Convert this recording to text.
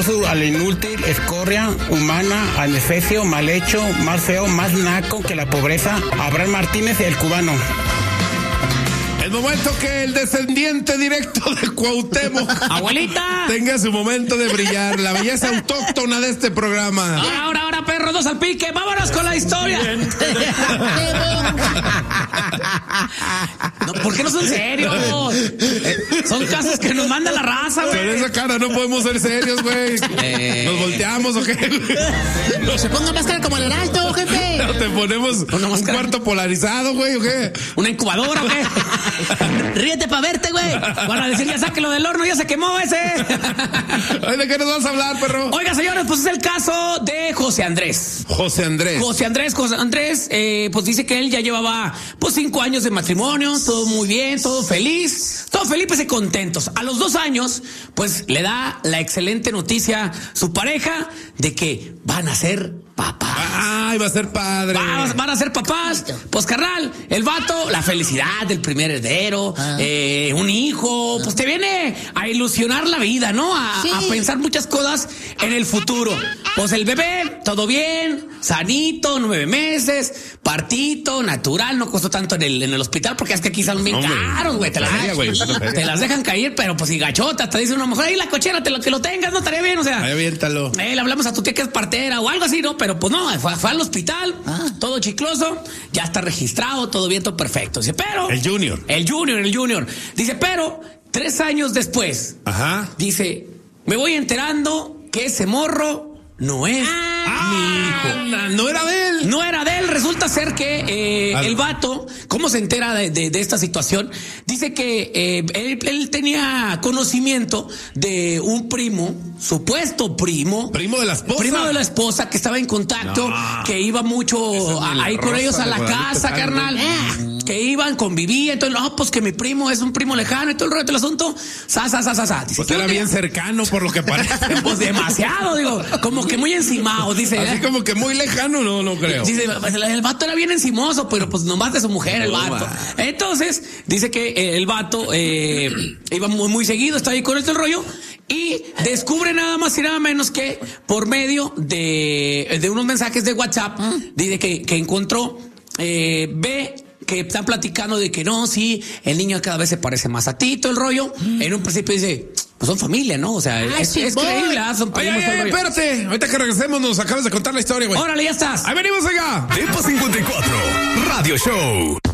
aplauso al inútil, escoria, humana, adefesio, mal hecho, más feo, más naco que la pobreza, Abraham Martínez, el cubano. El momento que el descendiente directo de Cuauhtémoc, ¡abuelita! tenga su momento de brillar, la belleza autóctona de este programa. Ahora, perro, dos al pique, vámonos con la historia. No, ¿por qué no son serios? Son casos que nos manda la raza, güey. Con esa cara no podemos ser serios, güey. ¿Nos volteamos o qué? Se ponga máscara como el Heraldo, jefe. ¿No te ponemos un cuarto polarizado, güey, o qué? ¿Una incubadora o qué? Ríete pa' verte, güey. Van a decir, ya sáquelo del horno, ya se quemó ese. Ay, ¿de qué nos vas a hablar, perro? Oiga, señores, pues es el caso de José Andrés. José Andrés, pues dice que él ya llevaba, pues 5 años de matrimonio, todo muy bien, todo felices y contentos. A los 2 años, pues le da la excelente noticia su pareja de que van a ser papás. Ay, va a ser padre. Van a ser papás. Pues carnal, el vato, la felicidad del primer heredero, un hijo, pues te viene a ilusionar la vida, ¿no? A pensar muchas cosas en el futuro. Pues el bebé, todo bien, sanito, 9 meses, partito, natural, no costó tanto en el hospital, porque es que aquí son bien caros, güey. Te las dejan caer, pero pues y gachota, te dice una mujer, ahí la cochera, que lo tengas, no estaría bien, o sea. Ahí aviéntalo. Le hablamos a tu tía que es partera o algo así, ¿no? Pero pues no, fue al hospital, todo chicloso, ya está registrado, todo bien, todo perfecto. Dice, pero... El Junior. Dice, pero 3 años después, dice, me voy enterando que ese morro no es mi hijo. No era de él. No era de él. Resulta ser que el vato, ¿cómo se entera de esta situación? Dice que él tenía conocimiento de un primo, supuesto primo. Primo de la esposa. Primo de la esposa que estaba en contacto, que iba mucho ahí con ellos a la casa, carnal. Que iban, convivían, entonces, no, pues que mi primo es un primo lejano y todo el rollo del asunto. Dice, pues era bien cercano por lo que parece. Pues demasiado, digo, como que muy encimado, dice. Así como que muy lejano, no creo. Dice, el vato era bien encimoso, pero pues nomás de su mujer, el vato. Entonces, dice que el vato iba muy seguido, estaba ahí con este rollo, y descubre nada más y nada menos que por medio de unos mensajes de WhatsApp, dice que encontró, ve que están platicando de que no, sí, el niño cada vez se parece más a ti, todo el rollo. En un principio dice, pues son familia, ¿no? O sea, es creíble, son primos. Oye, espérate, ahorita que regresemos nos acabas de contar la historia, güey. Órale, ya estás. Ahí venimos allá. Tiempo 54, Radio Show.